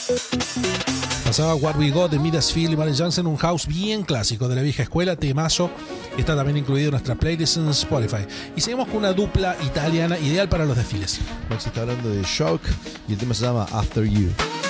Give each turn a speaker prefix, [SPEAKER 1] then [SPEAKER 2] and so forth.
[SPEAKER 1] Pasaba What We Got de Midas Field y Mary Jansen, un house bien clásico de la vieja escuela, temazo. Está también incluido en nuestra playlist en Spotify. Y seguimos con una dupla italiana ideal para los desfiles.
[SPEAKER 2] Maxi está hablando de Shock y el tema se llama After You.